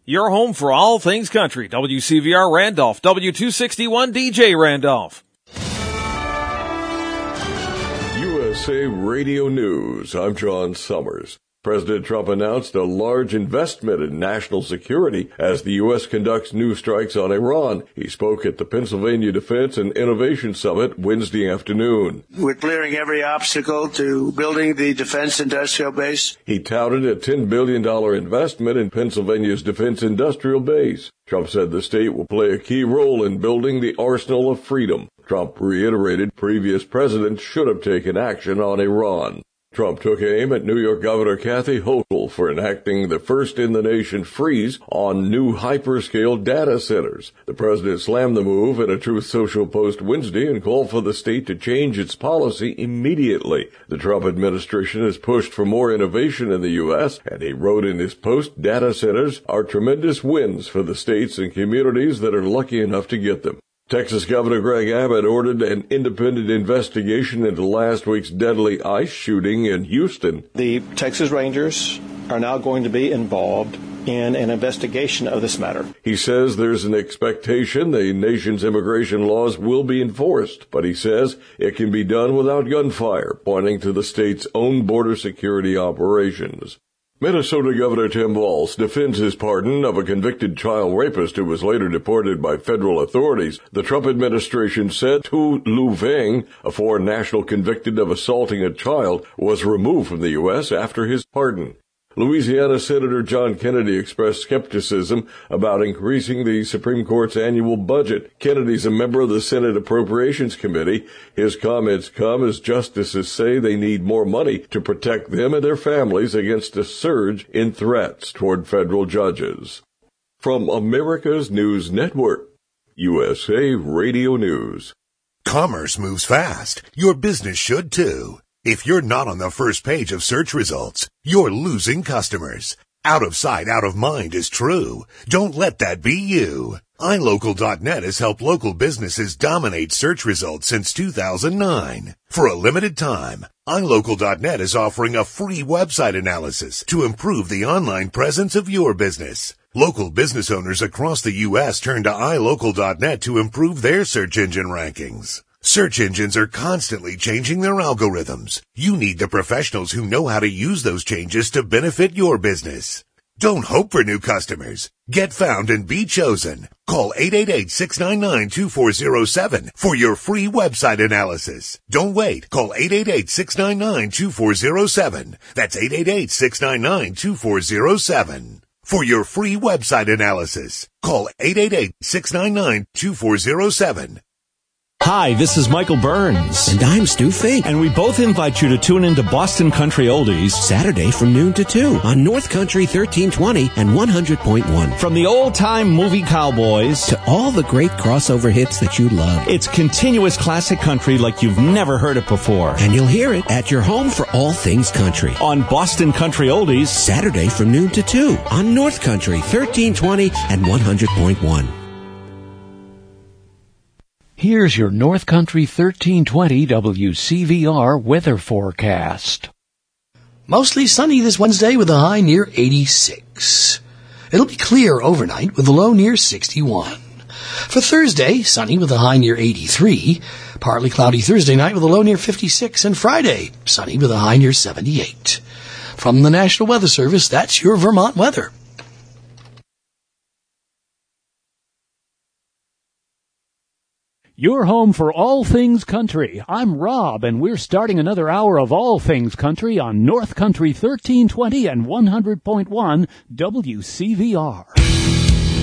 Your home for all things country. WCVR Randolph, W261 DJ Randolph. USA Radio News. I'm John Summers. President Trump announced a large investment in national security as the U.S. conducts new strikes on Iran. He spoke at the Pennsylvania Defense and Innovation Summit Wednesday afternoon. We're clearing every obstacle to building the defense industrial base. He touted a $10 billion investment in Pennsylvania's defense industrial base. Trump said the state will play a key role in building the arsenal of freedom. Trump reiterated previous presidents should have taken action on Iran. Trump took aim at New York Governor Kathy Hochul for enacting the first-in-the-nation freeze on new hyperscale data centers. The president slammed the move in a Truth Social post Wednesday and called for the state to change its policy immediately. The Trump administration has pushed for more innovation in the U.S., and he wrote in his post, "Data centers are tremendous wins for the states and communities that are lucky enough to get them." Texas Governor Greg Abbott ordered an independent investigation into last week's deadly ICE shooting in Houston. The Texas Rangers are now going to be involved in an investigation of this matter. He says there's an expectation the nation's immigration laws will be enforced, but he says it can be done without gunfire, pointing to the state's own border security operations. Minnesota Governor Tim Walz defends his pardon of a convicted child rapist who was later deported by federal authorities. The Trump administration said Tu Lu Veng, a foreign national convicted of assaulting a child, was removed from the U.S. after his pardon. Louisiana Senator John Kennedy expressed skepticism about increasing the Supreme Court's annual budget. Kennedy's a member of the Senate Appropriations Committee. His comments come as justices say they need more money to protect them and their families against a surge in threats toward federal judges. From America's News Network, USA Radio News. Commerce moves fast. Your business should too. If you're not on the first page of search results, you're losing customers. Out of sight, out of mind is true. Don't let that be you. iLocal.net has helped local businesses dominate search results since 2009. For a limited time, iLocal.net is offering a free website analysis to improve the online presence of your business. Local business owners across the U.S. turn to iLocal.net to improve their search engine rankings. Search engines are constantly changing their algorithms. You need the professionals who know how to use those changes to benefit your business. Don't hope for new customers. Get found and be chosen. Call 888-699-2407 for your free website analysis. Don't wait. Call 888-699-2407. That's 888-699-2407. For your free website analysis, call 888-699-2407. Hi, this is Michael Burns. And I'm Stu Fink. And we both invite you to tune into Boston Country Oldies Saturday from noon to 2 on North Country 1320 and 100.1. From the old-time movie cowboys to all the great crossover hits that you love. It's continuous classic country like you've never heard it before. And you'll hear it at your home for all things country. On Boston Country Oldies Saturday from noon to 2 on North Country 1320 and 100.1. Here's your North Country 1320 WCVR weather forecast. Mostly sunny this Wednesday with a high near 86. It'll be clear overnight with a low near 61. For Thursday, sunny with a high near 83. Partly cloudy Thursday night with a low near 56. And Friday, sunny with a high near 78. From the National Weather Service, that's your Vermont weather. Your home for all things country. I'm Rob, and we're starting another hour of all things country on North Country 1320 and 100.1 WCVR.